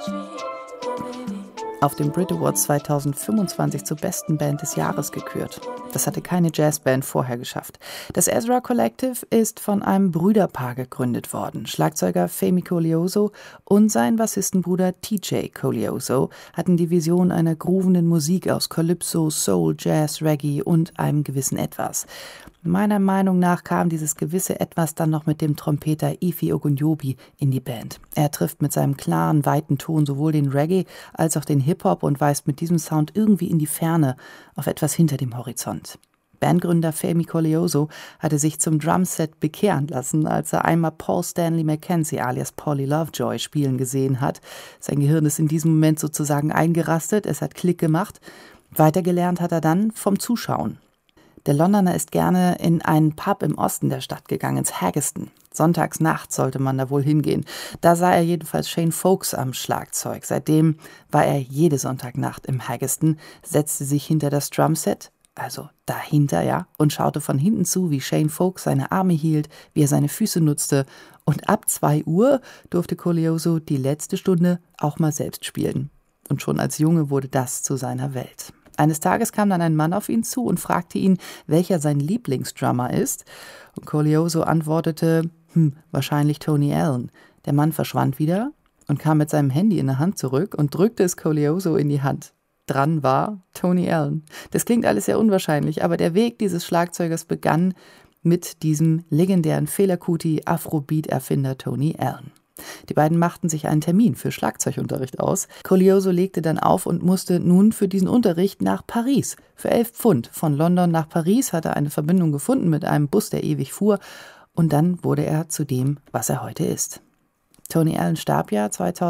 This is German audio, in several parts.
Auf dem Brit Awards 2025 zur besten Band des Jahres gekürt. Das hatte keine Jazzband vorher geschafft. Das Ezra Collective ist von einem Brüderpaar gegründet worden. Schlagzeuger Femi Koleoso und sein Bassistenbruder TJ Koleoso hatten die Vision einer groovenden Musik aus Calypso, Soul, Jazz, Reggae und einem gewissen Etwas. Meiner Meinung nach kam dieses gewisse Etwas dann noch mit dem Trompeter Ify Ogunjobi in die Band. Er trifft mit seinem klaren, weiten Ton sowohl den Reggae als auch den Hip-Hop und weist mit diesem Sound irgendwie in die Ferne, auf etwas hinter dem Horizont. Bandgründer Femi Koleoso hatte sich zum Drumset bekehren lassen, als er einmal Paul Stanley Mackenzie alias Paulie Lovejoy spielen gesehen hat. Sein Gehirn ist in diesem Moment sozusagen eingerastet, es hat Klick gemacht. Weitergelernt hat er dann vom Zuschauen. Der Londoner ist gerne in einen Pub im Osten der Stadt gegangen, ins Haggeston. Sonntags nachts sollte man da wohl hingehen. Da sah er jedenfalls Shane Folks am Schlagzeug. Seitdem war er jede Sonntagnacht im Haggeston, setzte sich hinter das Drumset, also dahinter, ja, und schaute von hinten zu, wie Shane Folks seine Arme hielt, wie er seine Füße nutzte. Und ab 2 Uhr durfte Koleoso die letzte Stunde auch mal selbst spielen. Und schon als Junge wurde das zu seiner Welt. Eines Tages kam dann ein Mann auf ihn zu und fragte ihn, welcher sein Lieblingsdrummer ist. Und Koleoso antwortete, wahrscheinlich Tony Allen. Der Mann verschwand wieder und kam mit seinem Handy in der Hand zurück und drückte es Koleoso in die Hand. Dran war Tony Allen. Das klingt alles sehr unwahrscheinlich, aber der Weg dieses Schlagzeugers begann mit diesem legendären Fela Kuti Afrobeat-Erfinder Tony Allen. Die beiden machten sich einen Termin für Schlagzeugunterricht aus. Koleoso legte dann auf und musste nun für diesen Unterricht nach Paris. Für 11 Pfund. Von London nach Paris hat er eine Verbindung gefunden mit einem Bus, der ewig fuhr. Und dann wurde er zu dem, was er heute ist. Tony Allen starb ja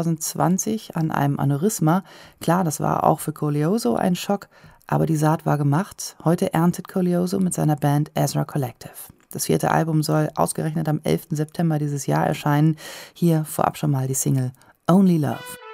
2020 an einem Aneurysma. Klar, das war auch für Koleoso ein Schock, aber die Saat war gemacht. Heute erntet Koleoso mit seiner Band Ezra Collective. Das 4. Album soll ausgerechnet am 11. September dieses Jahr erscheinen. Hier vorab schon mal die Single Only Love.